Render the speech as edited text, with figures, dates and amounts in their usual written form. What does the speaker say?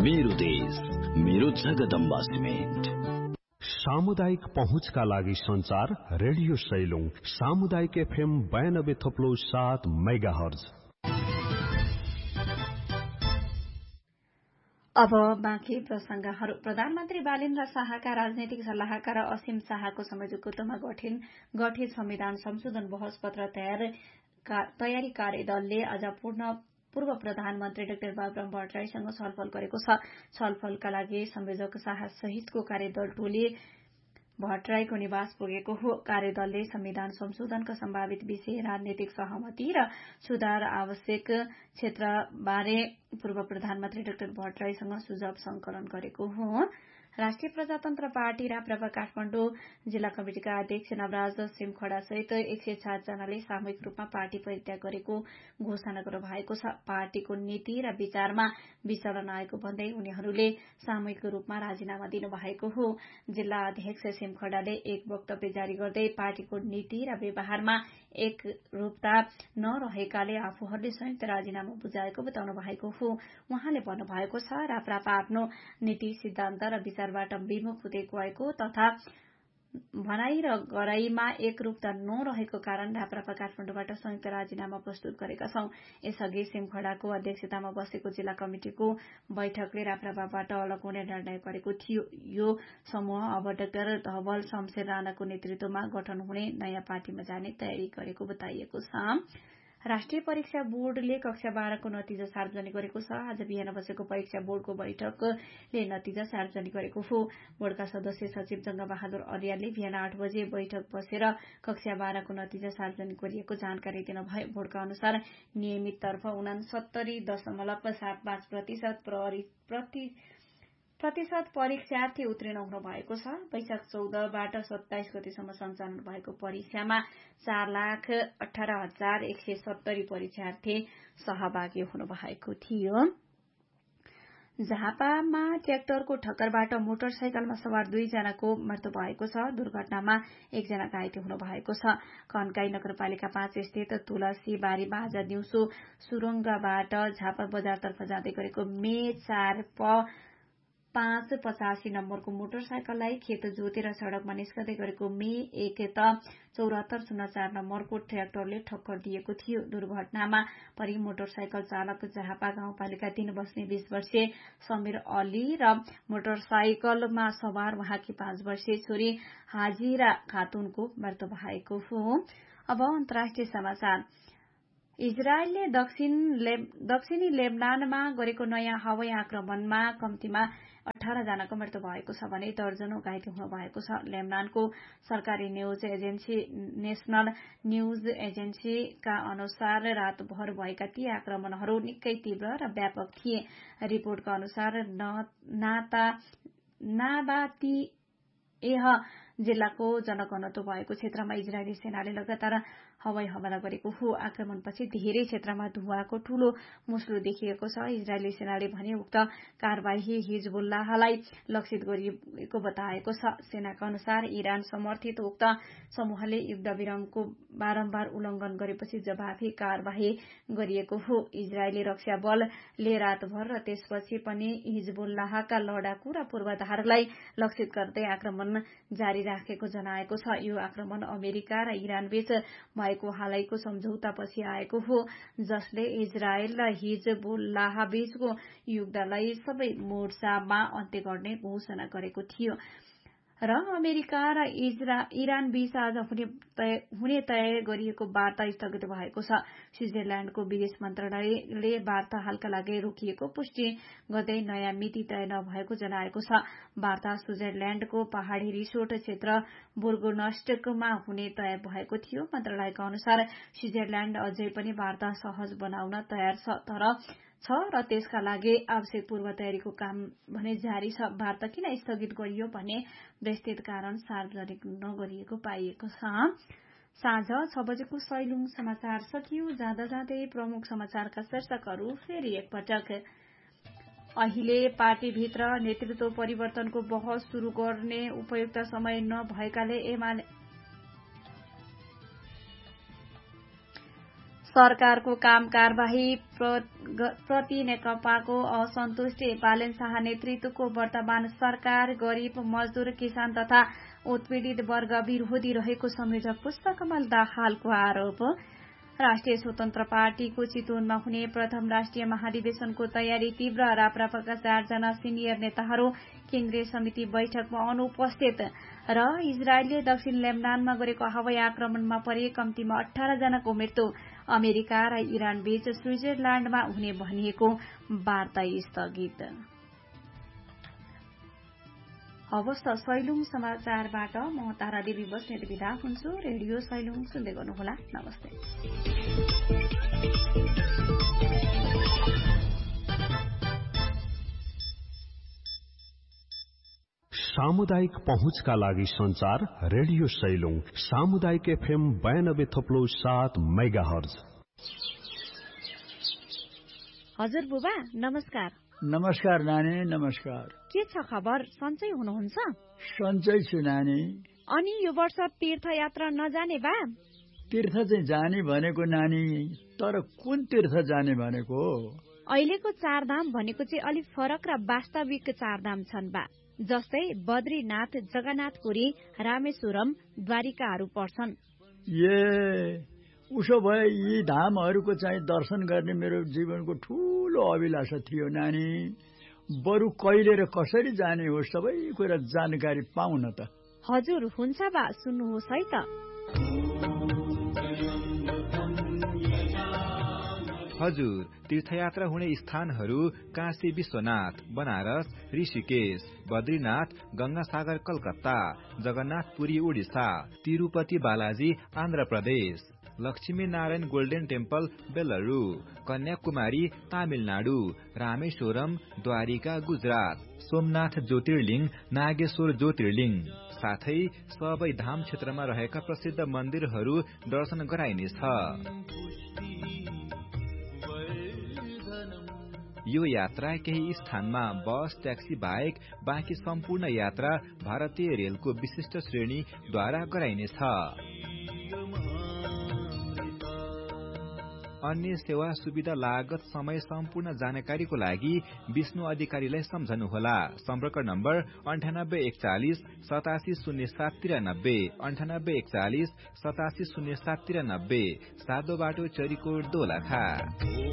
मेरो देश मेरो जगदम्बा सिमेन्ट। सामुदायिक पहुँचका लागि संचार रेडियो सैलुङ सामुदायिक FM 92.7 मेगाहर्ज। अब बाँकी प्रसंगहरू। प्रधानमन्त्री बालेन्द्र शाहका राजनैतिक सल्लाहकार असीम शाहको संयोजकत्वमा गठित संविधान संशोधन बहस पत्र तयारी कार्यदलले आज पूर्व प्रधानमन्त्री डाक्टर बाबुराम भट्टराईसँग छलफल गरेको छ। छलफलका लागि संयोजक शाह सहितको कार्यदल टोली भट्टराईको निवास पुगेको हो। कार्यदलले संविधान संशोधनका सम्भावित विषय, राजनीतिक सहमति र सुधार आवश्यक क्षेत्रबारे पूर्व प्रधानमन्त्री डाक्टर भट्टराईसँग सुझाव संकलन गरेको हो। राष्ट्रिय प्रजातन्त्र पार्टी राप्रपा काठमाडौँ जिल्ला कमिटिका अध्यक्ष नवराज सिमखडा सहित 107 जनाले सामूहिक रूपमा पार्टी परित्याग गरेको घोषणा गर्नु भएको छ। पार्टीको नीति र विचारमा विचलन आएको भन्दै उनीहरूले सामूहिक रूपमा राजीनामा दिनु भएको हो। जिल्ला अध्यक्ष सिमखडाले एक वक्तव्य जारी गर्दै पार्टीको नीति र व्यवहारमा एकरूपता नरहेकाले आफूहरूले संयुक्त राजीनामा बुझाएको बताउनु भएको हो। उहाँले भन्नुभएको छ, राप्रपा आफ्नो नीति, सिद्धान्त र विचारबाट विमुख हुँदै गएको तथा भनाई र गराईमा एकरूपता नरहेको कारण राप्रपा काठमाडौँबाट संयुक्त राजीनामा प्रस्तुत गरेका छौं। यसअघि सिमखडाको अध्यक्षतामा बसेको जिल्ला कमिटिको बैठकले राप्रपाबाट अलग हुने निर्णय गरेको थियो। यो समूह अब डाक्टर धवल शमशेर राणाको नेतृत्वमा गठन हुने नयाँ पार्टीमा जाने तयारी गरेको बताइएको छ। राष्ट्रिय परीक्षा बोर्डले कक्षा 12 को नतिजा सार्वजनिक गरेको छ। आज बिहान बसेको परीक्षा बोर्डको बैठकले नतिजा सार्वजनिक गरेको हो। बोर्डका सदस्य सचिव जंगबहादुर अर्यालले बिहान 8 बजे बैठक बसेर कक्षा 12 को नतिजा सार्वजनिक गरिएको जानकारी दिनुभयो। बोर्डका अनुसार नियमित तर्फ 69.75% परीक्षार्थी उत्तीर्ण हुनु भएको छ। वैशाख 14बाट 27 गतेसम्म सञ्चालन भएको परीक्षामा 4,18,170 परीक्षार्थी सहभागी हुनु भएको थियो। झापामा ट्र्याक्टरको ठक्करबाट मोटरसाइकलमा सवार 2 जनाको मृत्यु भएको छ। दुर्घटनामा 1 जना घाइते हुनु भएको छ। कन्काई नगरपालिका 5 स्थित तुलसी बारीमा आज दिउँसो सुरुङ्गबाट झापा बजारतर्फ जाँदै गरेको मे 4P585 नम्बरको मोटरसाइकललाई खेत जोतेर सड़कमा निस्कदै गरेको मे 1T7404 नम्बरको ट्र्याक्टरले ठक्कर दिएको थियो। दुर्घटनामा परि मोटरसाइकल चालक झापा गाउँपालिका 3 बस्ने 20 वर्षीय समीर अली र मोटरसाइकलमा सवार उहाँकी 5 वर्षीय छोरी हाजिरा खातुनको मृत्यु भएको हो। अब अन्तर्राष्ट्रिय समाचार। इजरायलले दक्षिणी लेबनानमा गरेको नयाँ हवाई आक्रमणमा कम्तीमा 18 जनाको मृत्यु भएको छ भने दर्जनौं घाइते हुनु भएको छ। लेबनानको सरकारी न्यूज एजेन्सी नेशनल न्यूज एजेन्सीका अनुसार रातभर भएका ती आक्रमणहरू निकै तीव्र र व्यापक थिए। रिपोर्टका अनुसार नाबातिएह जिल्लाको जनघनत्व भएको क्षेत्रमा इजरायली सेनाले लगातार हवाई हमला गरेको हो। आक्रमणपछि धेरै क्षेत्रमा धुवाँको ठूलो मुस्लो देखिएको छ। इजरायली सेनाले भने उक्त कारबाही हिजबुल्लाहलाई लक्षित गरिएको बताएको छ। सेनाका अनुसार इरान समर्थित उक्त समूहले युद्ध विरामको बारम्बार उल्लंघन गरेपछि जवाफी कारबाही गरिएको हो। इजरायली रक्षा बलले रातभर र त्यसपछि पनि हिजबुल्लाहका लडाकु र पूर्वाधारलाई लक्षित गर्दै आक्रमण जारी राखेको जनाएको छ। यो आक्रमण अमेरिका र इरान बीच भएको हालैको सम्झौतापछि आएको हो, जसले इजरायल र हिजबुल्लाह बीचको युद्धलाई सबै मोर्चामा अन्त्य गर्ने घोषणा गरेको थियो। र अमेरिका र इरान बीच आज हुने तय गरिएको वार्ता स्थगित भएको छ। स्विजरल्याण्डको विदेश मन्त्रालयले वार्ता हालका लागि रोकिएको पुष्टि गर्दै नयाँ मिति तय नभएको जनाएको छ। वार्ता स्विजरल्याण्डको पहाड़ी रिसोर्ट क्षेत्र बुर्गोनस्टकमा हुने तय भएको थियो। मन्त्रालयका अनुसार स्विजरल्याण्ड अझै पनि वार्ता सहज बनाउन तयार छ र त्यसका लागि आवश्यक पूर्व तयारीको काम भने जारी छ। वार्ता किन स्थगित गरियो भन्ने विस्तृत कारण सार्वजनिक नगरिएको पाइएको छ। साँझ 6 बजेको सैलुङ समाचार सकियो। जाँदा जाँदै प्रमुख समाचारका शीर्षकहरू फेरि एकपटक। अहिले पार्टीभित्र नेतृत्व परिवर्तनको बहस शुरू गर्ने उपयुक्त समय नभएकाले सरकारको काम कारबाही प्रति नेकपाको असन्तुष्टि। बालेन शाह नेतृत्वको वर्तमान सरकार गरीब, मजदूर, किसान तथा उत्पीडित वर्ग विरोधी रहेको संयोजक पुष्पकमल दाहालको आरोप। राष्ट्रिय स्वतन्त्र पार्टीको चितवनमा हुने प्रथम राष्ट्रिय महाधिवेशनको तयारी तीव्र। राप्रपाका 4 जना सिनियर नेताहरू केन्द्रीय समिति बैठकमा अनुपस्थित। र इजरायलले दक्षिण लेबनानमा गरेको हवाई आक्रमणमा परे कम्तीमा 18 जनाको मृत्यु। अमेरिका र इरान बीच स्विजरल्याण्डमा हुने भनिएको वार्ता स्थगित। अवस्थ सैलुङ समाचारबाट म तारा देवी बस्नेत बिदा हुन्छु। रेडियो सैलुङ सुन्दै गर्नुहोला। नमस्ते। सामुदायिक पहुँचका लागि संचार रेडियो सैलुङ सामुदायिक FM 92.7 मेगाहर्ज। हजुर बुबा नमस्कार। नमस्कार नानी। नमस्कार। के छ खबर? सन्चै हुनुहुन्छ? सन्चै छु नानी। अनि यो वर्ष तीर्थयात्रा नजाने बा? तीर्थ चाहिँ जाने भनेको नानी, तर कुन तीर्थ जाने भनेको? अहिलेको चारधाम भनेको चाहिँ अलिक फरक र वास्तविक चारधाम छन् बा। जस्तै बद्रीनाथ, जगन्नाथपुरी, रामेश्वरम, द्वारिकाहरू पर्छन्। उसो भए यी धामहरूको चाहिँ दर्शन गर्ने मेरो जीवनको ठूलो अभिलाषा थियो नानी। बरु कहिले र कसरी जाने हो सबै कुरा जानकारी पाउन त। हजुर हुन्छ बा, सुन्नुहोस् है त। हजुर, तीर्थयात्रा हुने स्थानहरू काशी विश्वनाथ, बनारस, ऋषिकेश, बद्रीनाथ, गंगासागर कलकत्ता, जगन्नाथपुरी उडिसा, तिरुपति बालाजी आन्ध्र प्रदेश, लक्ष्मी नारायण गोल्डन टेम्पल बेलुरु, कन्याकुमारी तामिलनाडु, रामेश्वरम द्वारिका गुजरात, सोमनाथ ज्योतिर्लिङ, नागेश्वर ज्योतिर्लिङ, साथै सबै धाम क्षेत्रमा रहेका प्रसिद्ध मन्दिरहरू दर्शन गराइनेछ। यो यात्रा केही स्थानमा बस, ट्याक्सी बाहेक बाँकी सम्पूर्ण यात्रा भारतीय रेलको विशिष्ट श्रेणीद्वारा गराइनेछ। अन्य सेवा सुविधा लागत समय सम्पूर्ण जानकारीको लागि विष्णु अधिकारीलाई सम्झनुहोला। सम्पर्क नम्बर 9841 870793 9841 870793, सादो बाटो चरीकोट दोलखा।